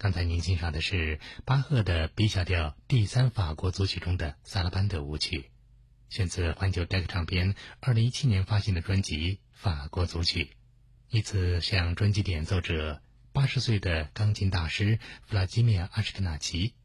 刚才您欣赏的是巴赫的 B 小调第3法国组曲中的萨拉班德舞曲，选自环球 DEC 唱片2017年发行的专辑《法国组曲》，以此向专辑的演奏者80岁的钢琴大师弗拉基米尔·阿什克纳奇